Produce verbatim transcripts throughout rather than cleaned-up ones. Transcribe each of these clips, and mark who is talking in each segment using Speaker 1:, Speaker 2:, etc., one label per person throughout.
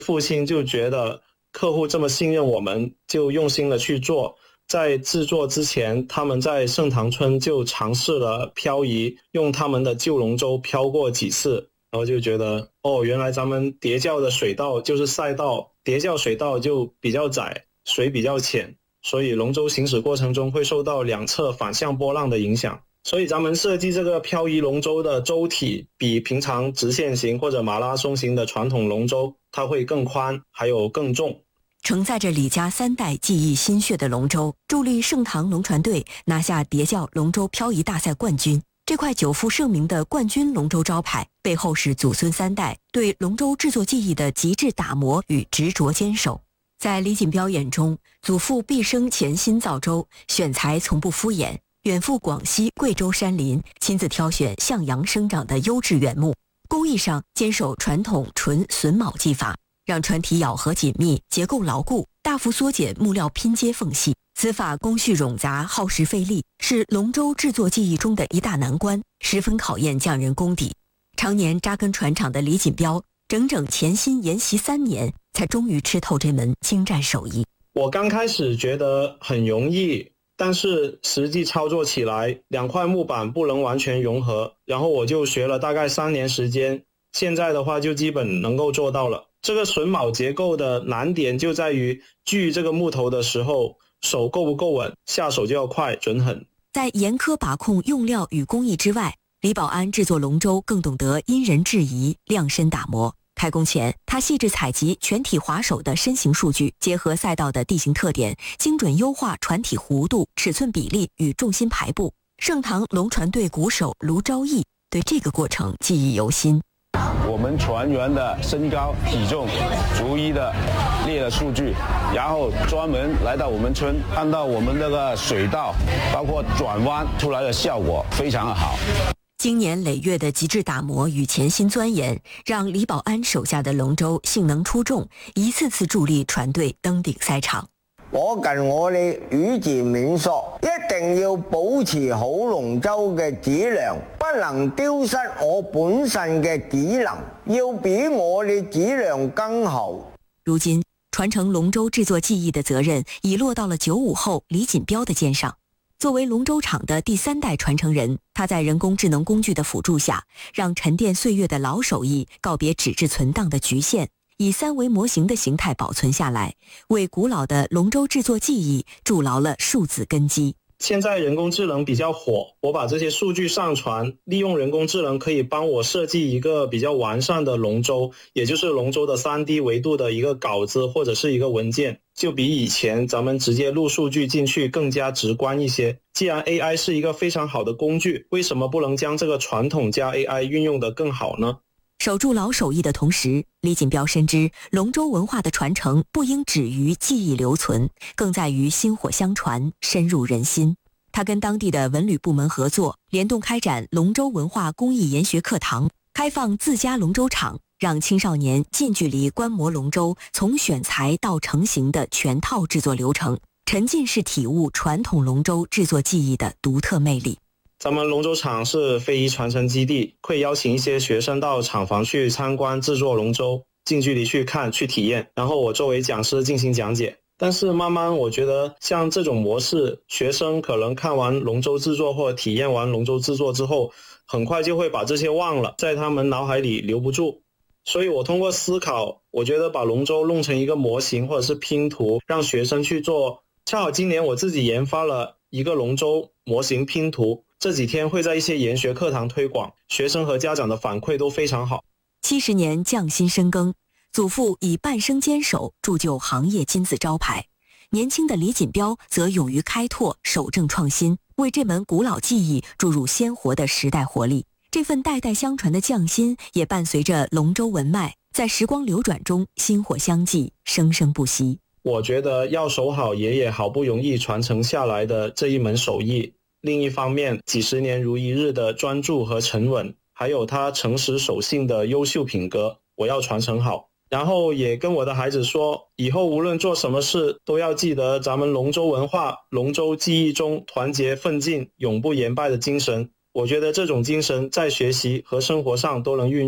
Speaker 1: 父亲就觉得客户这么信任我们，就用心的去做。在制作之前，他们在盛塘村就尝试了漂移，用他们的旧龙舟漂过几次，然后就觉得哦，原来咱们叠堑的水道就是赛道，叠堑水道就比较窄，水比较浅，所以龙舟行驶过程中会受到两侧反向波浪的影响。所以咱们设计这个漂移龙舟的舟体比平常直线型或者马拉松型的传统龙舟它会更宽，还有更重。
Speaker 2: 承载着李家三代技艺心血的龙舟，助力盛唐龙船队拿下叠堑龙舟漂移大赛冠军。这块久负盛名的冠军龙舟招牌，背后是祖孙三代对龙舟制作技艺的极致打磨与执着坚守。在李锦标眼中，祖父毕生潜心造舟，选材从不敷衍，远赴广西、贵州山林，亲自挑选向阳生长的优质原木，工艺上坚守传统纯榫卯技法，让船体咬合紧密，结构牢固，大幅缩减木料拼接缝隙。此法工序冗杂，耗时费力，是龙舟制作技艺中的一大难关，十分考验匠人功底。常年扎根船厂的李锦标，整整潜心研习三年，才终于吃透这门精湛手艺。
Speaker 1: 我刚开始觉得很容易，但是实际操作起来，两块木板不能完全融合，然后我就学了大概三年时间，现在的话就基本能够做到了。这个榫卯结构的难点就在于锯这个木头的时候，手够不够稳，下手就要快准狠。
Speaker 2: 在严苛把控用料与工艺之外，李保安制作龙舟更懂得因人制宜，量身打磨。开工前，他细致采集全体划手的身形数据，结合赛道的地形特点，精准优化船体弧度、尺寸比例与重心排布。盛唐龙船队鼓手卢昭义对这个过程记忆犹新。
Speaker 3: 我们船员的身高体重逐一的列了数据，然后专门来到我们村，看到我们这个水道包括转弯出来的效果非常的好。
Speaker 2: 经年累月的极致打磨与潜心钻研，让李保安手下的龍舟性能出众，一次次助力船隊登頂賽場。
Speaker 4: 我近我哋宇治免索，一定要保持好龍舟嘅質量，不能丟失我本身嘅技能，要比我哋質量更好。
Speaker 2: 如今，傳承龍舟製作技藝的責任已落到了九五後李錦標的肩上。作为龙舟厂的第三代传承人，他在人工智能工具的辅助下，让沉淀岁月的老手艺告别纸质存档的局限，以三维模型的形态保存下来，为古老的龙舟制作技艺筑牢了数字根基。
Speaker 1: 现在人工智能比较火，我把这些数据上传，利用人工智能可以帮我设计一个比较完善的龙舟，也就是龙舟的 三 D 维度的一个稿子或者是一个文件，就比以前咱们直接录数据进去更加直观一些。既然 A I 是一个非常好的工具，为什么不能将这个传统加 A I 运用得更好呢？
Speaker 2: 守住老手艺的同时，李锦标深知龙舟文化的传承不应止于记忆留存，更在于薪火相传，深入人心。他跟当地的文旅部门合作，联动开展龙舟文化工艺研学课堂，开放自家龙舟厂，让青少年近距离观摩龙舟从选材到成型的全套制作流程，沉浸式体悟传统龙舟制作技艺的独特魅力。
Speaker 1: 咱们龙舟厂是非遗传承基地，会邀请一些学生到厂房去参观制作龙舟，近距离去看去体验，然后我作为讲师进行讲解。但是慢慢我觉得像这种模式，学生可能看完龙舟制作或者体验完龙舟制作之后，很快就会把这些忘了，在他们脑海里留不住。所以我通过思考，我觉得把龙舟弄成一个模型或者是拼图，让学生去做。恰好今年我自己研发了一个龙舟模型拼图，这几天会在一些研学课堂推广，学生和家长的反馈都非常好。
Speaker 2: 七十年匠心深耕，祖父以半生坚守铸就行业金字招牌，年轻的李锦标则勇于开拓，守正创新，为这门古老技艺注入鲜活的时代活力。这份代代相传的匠心也伴随着龙舟文脉，在时光流转中薪火相继，生生不息。
Speaker 1: 我觉得要守好爷爷好不容易传承下来的这一门手艺，另一方面几十年如一日的专注和沉稳，还有他诚实守信的优秀品格，我要传承好。然后也跟我的孩子说，以后无论做什么事，都要记得咱们龙舟文化、龙舟技艺中团结奋进、永不言败的精神。我觉得这种精神在学习和生活上都能运用。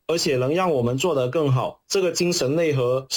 Speaker 1: 而且能让我们做得更好。这个精神内核